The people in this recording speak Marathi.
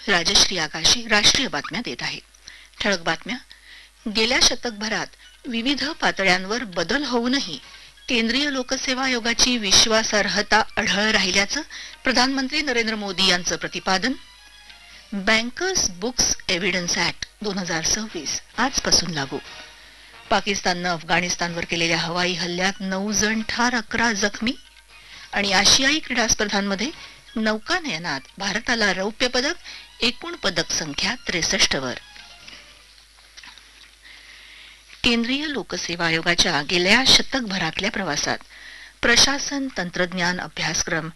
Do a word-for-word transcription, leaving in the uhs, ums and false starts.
राजश्री आकाशी राष्ट्रीय बातम्या देत आहे. ठळक बातम्या. गेल्या शतकभरात विविध पातळ्यांवर बदल होऊनही केंद्रीय लोकसेवा आयोगाची विश्वासार्हता अढळ राहिल्याचं प्रधानमंत्री नरेंद्र मोदी यांचं प्रतिपादन. बँकर्स बुक्स एव्हिडन्स ऍक्ट दोन हजार सव्वीस आजपासून लागू. पाकिस्ताननं अफगाणिस्तानवर केलेल्या हवाई हल्ल्यात नऊ जण ठार, अकरा जखमी. आणि आशियाई क्रीडा स्पर्धांमध्ये नौकानयनात भारताला रौप्य पदक, एकूण पदक संख्या त्रेसष्ट वर. केंद्रीय लोकसेवा आयोगाच्या गेल्या शतकभरातल्या प्रवासात प्रशासन, तंत्रज्ञान, अभ्यासक्रम